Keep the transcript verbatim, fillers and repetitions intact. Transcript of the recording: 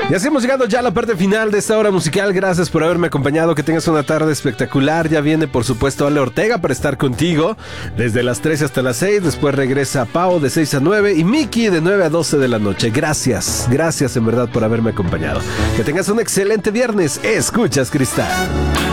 Y así hemos llegado ya a la parte final de esta hora musical. Gracias por haberme acompañado. Que tengas una tarde espectacular. Ya viene, por supuesto, Ale Ortega para estar contigo desde las trece hasta las seis. Después regresa Pau de seis a nueve y Miki de nueve a doce de la noche. Gracias, gracias en verdad por haberme acompañado. Que tengas un excelente viernes. Escuchas Cristal.